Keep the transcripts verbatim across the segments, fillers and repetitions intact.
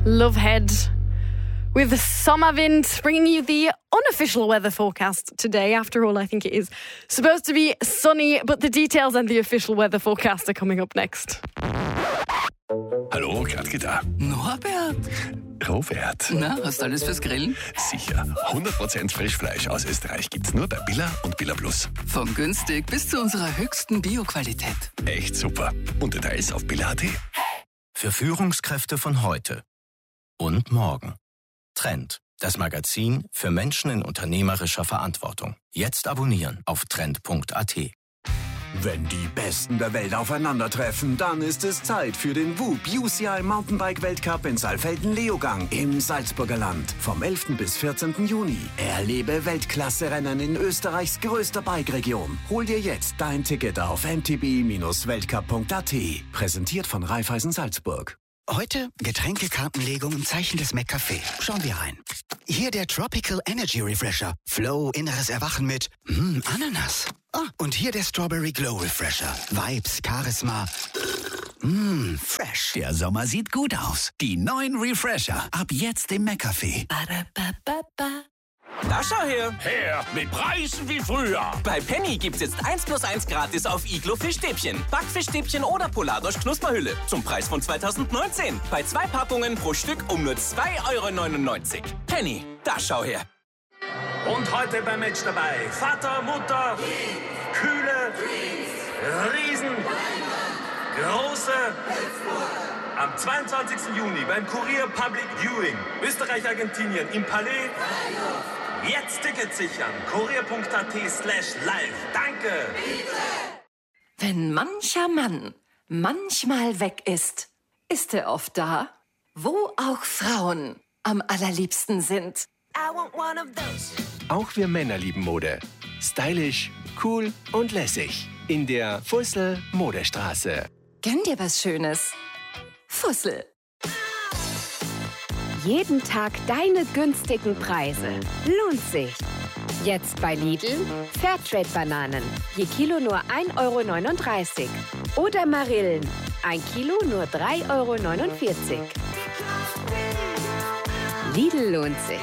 Love Head with Sommerwind, bringing you the unofficial weather forecast today. After all, I think it is supposed to be sunny, but the details and the official weather forecast are coming up next. Hallo, Gradke da. Norbert. Robert. Na, hast du alles fürs Grillen? Sicher. hundert Prozent Frischfleisch aus Österreich gibt's nur bei Billa und Billa Plus. Von günstig bis zu unserer höchsten Bioqualität. Echt super. Und Details auf billa punkt at. Für Führungskräfte von heute und morgen. Trend, das Magazin für Menschen in unternehmerischer Verantwortung. Jetzt abonnieren auf trend punkt at. Wenn die Besten der Welt aufeinandertreffen, dann ist es Zeit für den W U B U C I Mountainbike Weltcup in Saalfelden-Leogang im Salzburger Land. Vom elften bis vierzehnten Juni. Erlebe Weltklasse-Rennen in Österreichs größter Bike-Region. Hol dir jetzt dein Ticket auf m t b Bindestrich weltcup punkt a t. Präsentiert von Raiffeisen Salzburg. Heute Getränkekartenlegung im Zeichen des McCafé. Schauen wir rein. Hier der Tropical Energy Refresher. Flow, inneres Erwachen mit mm, Ananas. Ah, und hier der Strawberry Glow Refresher. Vibes, Charisma. Mmm, fresh. Der Sommer sieht gut aus. Die neuen Refresher. Ab jetzt im McCafé. Da schau her! Her, mit Preisen wie früher. Bei Penny gibt's jetzt eins plus eins gratis auf Iglo Fischstäbchen, Backfischstäbchen oder Polardosch Knusperhülle. Zum Preis von zweitausendneunzehn. Bei zwei Packungen pro Stück um nur zwei Euro neunundneunzig. Penny, da schau her! Und heute beim Match dabei Vater, Mutter, Kühle, Riesen, Große. Am zweiundzwanzigsten Juni beim Kurier Public Viewing Österreich-Argentinien im Palais. Jetzt Tickets sichern. kurier punkt at slash live. Danke. Wenn mancher Mann manchmal weg ist, ist er oft da, wo auch Frauen am allerliebsten sind. Auch wir Männer lieben Mode. Stylisch, cool und lässig. In der Fussel Modestraße. Gönn dir was Schönes. Fussel. Jeden Tag deine günstigen Preise. Lohnt sich. Jetzt bei Lidl Fairtrade-Bananen. Je Kilo nur ein Euro neununddreißig. Oder Marillen. Ein Kilo nur drei Euro neunundvierzig. Lidl lohnt sich.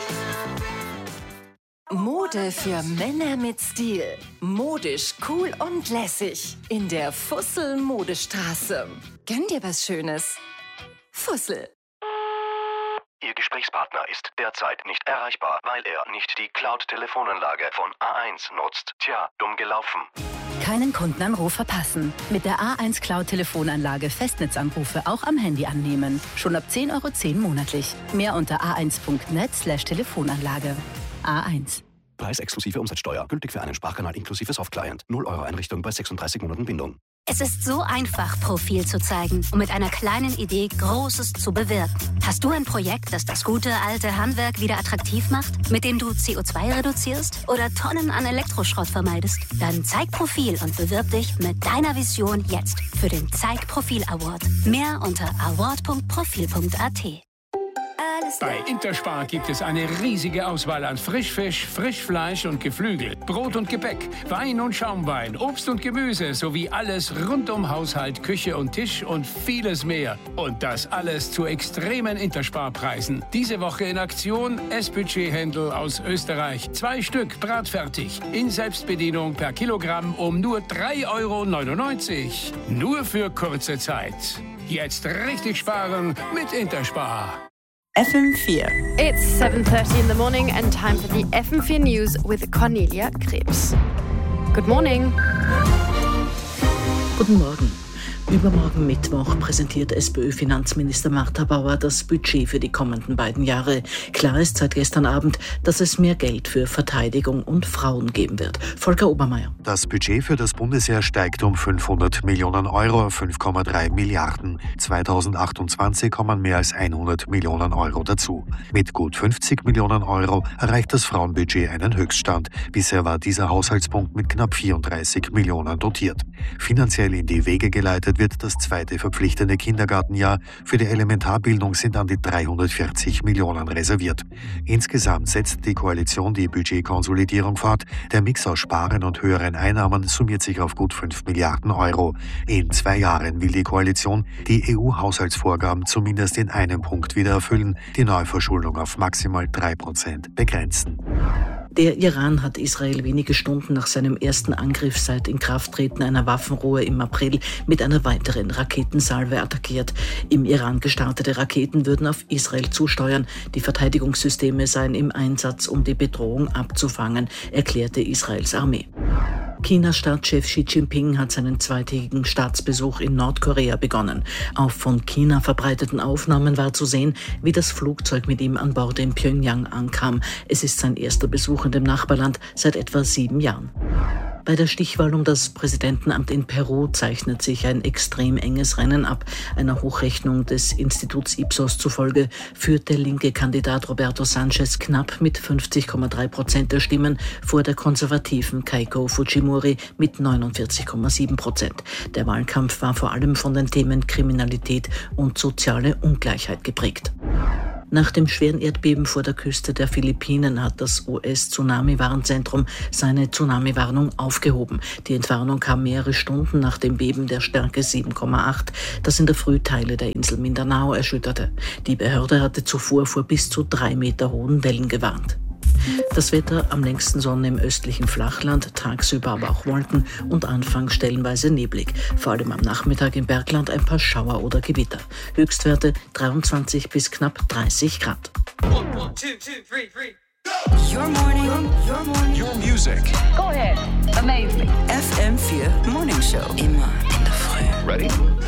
Mode für Männer mit Stil. Modisch, cool und lässig. In der Fussel Modestraße. Gönn dir was Schönes. Fussel. Ihr Gesprächspartner ist derzeit nicht erreichbar, weil er nicht die Cloud-Telefonanlage von A eins nutzt. Tja, dumm gelaufen. Keinen Kundenanruf verpassen. Mit der A eins Cloud-Telefonanlage Festnetzanrufe auch am Handy annehmen. Schon ab zehn Euro zehn monatlich. Mehr unter a eins punkt net slash Telefonanlage. A eins. Preis exklusive Umsatzsteuer. Gültig für einen Sprachkanal inklusive Softclient. null Euro Einrichtung bei sechsunddreißig Monaten Bindung. Es ist so einfach, Profil zu zeigen und mit einer kleinen Idee Großes zu bewirken. Hast du ein Projekt, das das gute alte Handwerk wieder attraktiv macht, mit dem du C O zwei reduzierst oder Tonnen an Elektroschrott vermeidest? Dann zeig Profil und bewirb dich mit deiner Vision jetzt für den Zeig Profil Award. Mehr unter award punkt profil punkt a t. Bei Interspar gibt es eine riesige Auswahl an Frischfisch, Frischfleisch und Geflügel, Brot und Gebäck, Wein und Schaumwein, Obst und Gemüse sowie alles rund um Haushalt, Küche und Tisch und vieles mehr. Und das alles zu extremen Interspar-Preisen. Diese Woche in Aktion S-Budget-Händel aus Österreich. Zwei Stück bratfertig, in Selbstbedienung per Kilogramm um nur drei Euro neunundneunzig. Nur für kurze Zeit. Jetzt richtig sparen mit Interspar. F M four. It's seven thirty in the morning and time for the F M four News with Cornelia Krebs. Good morning. Guten Morgen. Übermorgen Mittwoch präsentiert SPÖ-Finanzminister Martha Bauer das Budget für die kommenden beiden Jahre. Klar ist seit gestern Abend, dass es mehr Geld für Verteidigung und Frauen geben wird. Volker Obermeier. Das Budget für das Bundesheer steigt um fünfhundert Millionen Euro auf fünf Komma drei Milliarden. zweitausendachtundzwanzig kommen mehr als hundert Millionen Euro dazu. Mit gut fünfzig Millionen Euro erreicht das Frauenbudget einen Höchststand. Bisher war dieser Haushaltspunkt mit knapp vierunddreißig Millionen dotiert. Finanziell in die Wege geleitet wird das zweite verpflichtende Kindergartenjahr. Für die Elementarbildung sind an die dreihundertvierzig Millionen reserviert. Insgesamt setzt die Koalition die Budgetkonsolidierung fort. Der Mix aus Sparen und höheren Einnahmen summiert sich auf gut fünf Milliarden Euro. In zwei Jahren will die Koalition die E U-Haushaltsvorgaben zumindest in einem Punkt wieder erfüllen, die Neuverschuldung auf maximal drei Prozent begrenzen. Der Iran hat Israel wenige Stunden nach seinem ersten Angriff seit Inkrafttreten einer Waffenruhe im April mit einer weiteren Raketensalve attackiert. Im Iran gestartete Raketen würden auf Israel zusteuern. Die Verteidigungssysteme seien im Einsatz, um die Bedrohung abzufangen, erklärte Israels Armee. Chinas Staatschef Xi Jinping hat seinen zweitägigen Staatsbesuch in Nordkorea begonnen. Auf von China verbreiteten Aufnahmen war zu sehen, wie das Flugzeug mit ihm an Bord in Pjöngjang ankam. Es ist sein erster Besuch in dem Nachbarland seit etwa sieben Jahren. Bei der Stichwahl um das Präsidentenamt in Peru zeichnet sich ein extrem enges Rennen ab. Einer Hochrechnung des Instituts Ipsos zufolge führt der linke Kandidat Roberto Sanchez knapp mit fünfzig Komma drei Prozent der Stimmen vor der konservativen Keiko Fujimori mit neunundvierzig Komma sieben Prozent. Der Wahlkampf war vor allem von den Themen Kriminalität und soziale Ungleichheit geprägt. Nach dem schweren Erdbeben vor der Küste der Philippinen hat das U S-Tsunami-Warnzentrum seine Tsunami-Warnung aufgehoben. Die Entwarnung kam mehrere Stunden nach dem Beben der Stärke sieben Komma acht, das in der Früh Teile der Insel Mindanao erschütterte. Die Behörde hatte zuvor vor bis zu drei Meter hohen Wellen gewarnt. Das Wetter: am längsten Sonne im östlichen Flachland, tagsüber aber auch Wolken und anfangs stellenweise neblig. Vor allem am Nachmittag im Bergland ein paar Schauer oder Gewitter. Höchstwerte dreiundzwanzig bis knapp dreißig Grad. Your morning, your morning, your music. Go ahead, amaze me. F M vier Morning Show. Immer in der Früh. Ready?